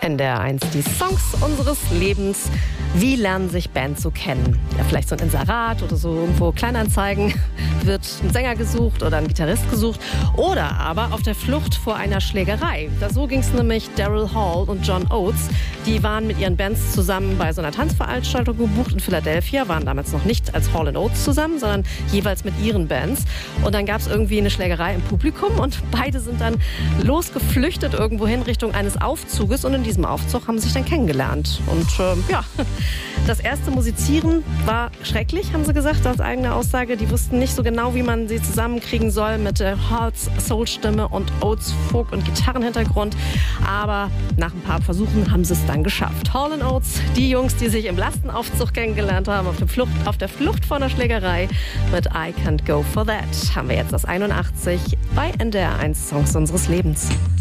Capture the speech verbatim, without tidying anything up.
N D R eins, die Songs unseres Lebens. Wie lernen sich Bands so kennen? Ja, vielleicht so ein Inserat oder so irgendwo Kleinanzeigen. Wird ein Sänger gesucht oder ein Gitarrist gesucht. Oder aber auf der Flucht vor einer Schlägerei. Da so ging es nämlich Daryl Hall und John Oates. Die waren mit ihren Bands zusammen bei so einer Tanzveranstaltung gebucht in Philadelphia. Waren damals noch nicht als Hall und Oates zusammen, sondern jeweils mit ihren Bands. Und dann gab es irgendwie eine Schlägerei im Publikum und beide sind dann losgeflüchtet irgendwohin Richtung eines Aufzuges. Und in diesem Aufzug haben sie sich dann kennengelernt. Und äh, ja, das erste Musizieren war schrecklich, haben sie gesagt, als eigene Aussage. Die wussten nicht so genau, wie man sie zusammenkriegen soll mit äh, Halls Soul-Stimme und Oates Folk- und Gitarrenhintergrund. Aber nach ein paar Versuchen haben sie es dann geschafft. Hall und Oates, die Jungs, die sich im Lastenaufzug kennengelernt haben, auf der Flucht, auf der Flucht vor einer Schlägerei mit I Can't Go For That, haben wir jetzt das einundachtzig bei N D R eins Songs unseres Lebens.